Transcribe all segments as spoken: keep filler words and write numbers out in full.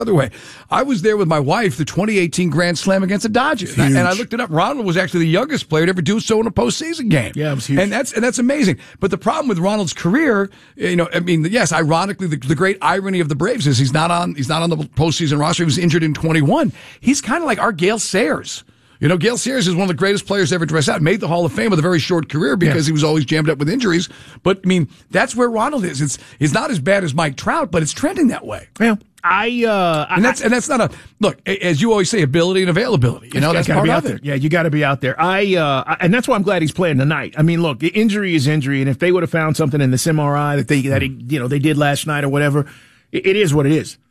other way. I was there with my wife, the twenty eighteen Grand Slam against the Dodgers, and I, and I looked it up. Ronald was actually the youngest player to ever do so in a postseason game. Yeah, it was huge. And that's and that's amazing. But the problem with Ronald's career, you know, I mean, yes, ironically, the, the great irony of the Braves is he's not on he's not on the postseason roster. He was injured in twenty-one. He's kind of like our Gale Sayers. You know, Gale Sayers is one of the greatest players ever dressed out. Made the Hall of Fame with a very short career because yeah. he was always jammed up with injuries. But I mean, that's where Ronald is. It's it's not as bad as Mike Trout, but it's trending that way. Yeah. I uh, and that's I, and that's not a look, as you always say, ability and availability. You know, that's got to part be of out it. there. Yeah, you got to be out there. I uh, and that's why I'm glad he's playing tonight. I mean, look, injury is injury, and if they would have found something in this M R I that they that he, you know they did last night or whatever, it, it is what it is.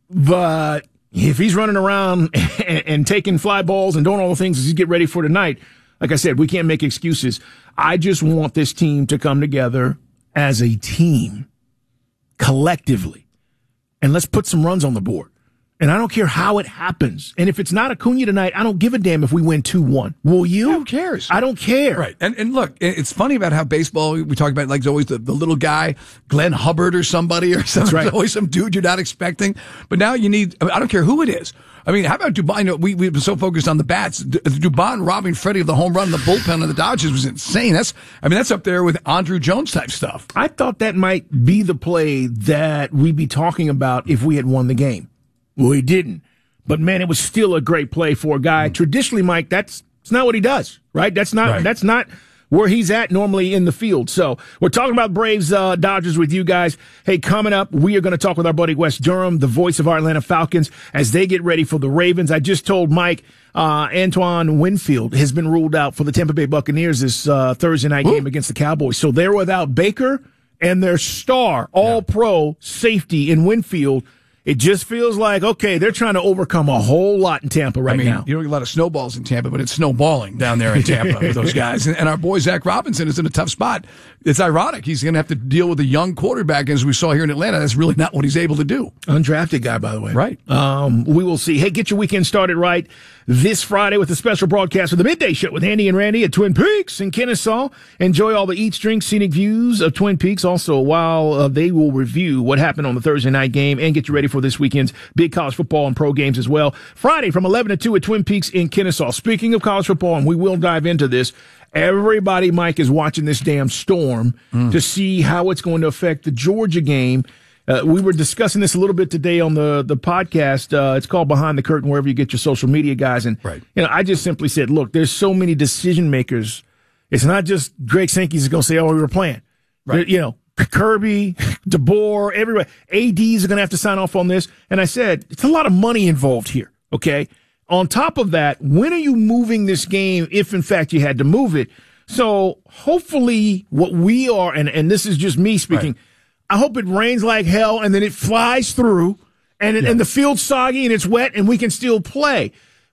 But if he's running around and, and taking fly balls and doing all the things as he get ready for tonight, like I said, we can't make excuses. I just want this team to come together as a team, collectively, and let's put some runs on the board. And I don't care how it happens. And if it's not Acuna tonight, I don't give a damn if we win two one. Will you? Who cares? I don't care. Right. And and look, it's funny about how baseball, we talk about like always the, the little guy, Glenn Hubbard or somebody or something. Right. There's always some dude you're not expecting. But now you need, I, mean, I don't care who it is. I mean, how about Dubon? You know, we, we've been so focused on the bats. D- Dubon robbing Freddie of the home run in the bullpen of the Dodgers was insane. That's, I mean, that's up there with Andrew Jones type stuff. I thought that might be the play that we'd be talking about if we had won the game. Well, we didn't. But man, it was still a great play for a guy. Mm. Traditionally, Mike, that's, that's not what he does, right? That's not, right. that's not where he's at normally in the field. So we're talking about Braves, uh, Dodgers with you guys. Hey, coming up, we are going to talk with our buddy Wes Durham, the voice of our Atlanta Falcons, as they get ready for the Ravens. I just told Mike, uh, Antoine Winfield has been ruled out for the Tampa Bay Buccaneers this, uh, Thursday night Ooh. game against the Cowboys. So they're without Baker and their star, all pro safety in Winfield. It just feels like, okay, they're trying to overcome a whole lot in Tampa right I mean, now. You don't get a lot of snowballs in Tampa, but it's snowballing down there in Tampa with those guys. And, and our boy Zach Robinson is in a tough spot. It's ironic. He's going to have to deal with a young quarterback, as we saw here in Atlanta. That's really not what he's able to do. Undrafted guy, by the way. Right. Um, we will see. Hey, get your weekend started right this Friday with a special broadcast of the Midday Show with Andy and Randy at Twin Peaks in Kennesaw. Enjoy all the eats, drinks, scenic views of Twin Peaks. Also, while uh, they will review what happened on the Thursday night game and get you ready for this weekend's big college football and pro games as well. Friday from eleven to two at Twin Peaks in Kennesaw. Speaking of college football, and we will dive into this, everybody, Mike, is watching this damn storm mm. to see how it's going to affect the Georgia game. Uh, we were discussing this a little bit today on the, the podcast. Uh, it's called Behind the Curtain, wherever you get your social media guys. And, right. you know, I just simply said, look, there's so many decision makers. It's not just Greg Sankey is going to say, oh, we were playing. Right. You know, Kirby, DeBoer, everybody. A Ds are going to have to sign off on this. And I said, it's a lot of money involved here. Okay. On top of that, when are you moving this game if, in fact, you had to move it? So hopefully what we are, and, and this is just me speaking, right. I hope it rains like hell and then it flies through and, it, yeah. and the field's soggy and it's wet and we can still play.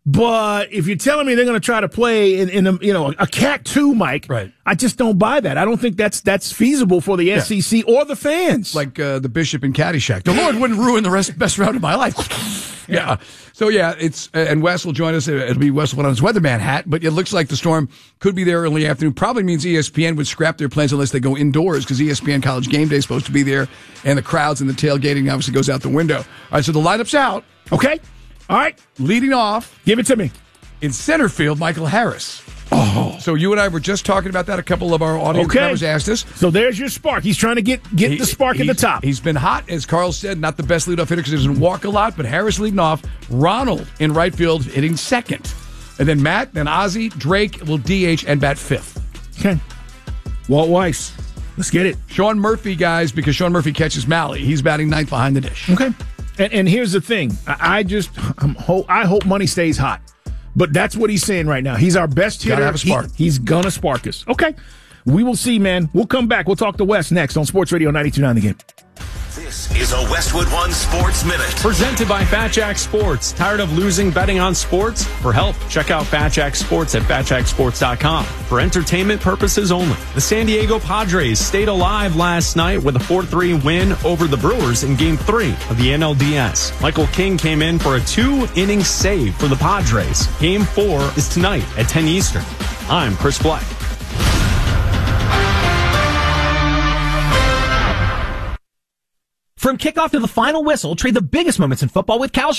But if you're telling me they're going to try to play in, in a, you know, a cat two, Mike, right. I just don't buy that. I don't think that's that's feasible for the yeah. S E C or the fans. Like uh, the Bishop in Caddyshack. The Lord wouldn't ruin the rest, best round of my life. yeah. yeah. So, yeah, it's, uh, and Wes will join us. It'll be Wes on his weatherman hat, but it looks like the storm could be there early afternoon. Probably means E S P N would scrap their plans unless they go indoors because E S P N College Game Day is supposed to be there, and the crowds and the tailgating obviously goes out the window. All right, so the lineup's out. Okay. All right. Leading off. Give it to me. In center field, Michael Harris. Oh. So you and I were just talking about that. A couple of our audience okay. members asked us. So there's your spark. He's trying to get, get he, the spark at the top. He's been hot, as Carl said. Not the best leadoff hitter because he doesn't walk a lot, but Harris leading off. Ronald in right field hitting second. And then Matt, then Ozzie, Drake will D H and bat fifth. Okay. Walt Weiss. Let's get it. Sean Murphy, guys, because Sean Murphy catches Malley. He's batting ninth behind the dish. Okay. And, and here's the thing. I, I just I'm ho- I hope money stays hot. But that's what he's saying right now. He's our best hitter. Gotta have a spark. He, he's going to spark us. Okay. We will see, man. We'll come back. We'll talk to Wes next on Sports Radio ninety-two point nine The Game. This is a Westwood One Sports Minute. Presented by Fat Jack Sports. Tired of losing betting on sports? For help, check out Fat Jack Sports at fat jack sports dot com. For entertainment purposes only. The San Diego Padres stayed alive last night with a four three win over the Brewers in Game three of the N L D S. Michael King came in for a two-inning save for the Padres. Game four is tonight at ten Eastern. I'm Chris Black. For From kickoff to the final whistle, trade the biggest moments in football with Kalshi.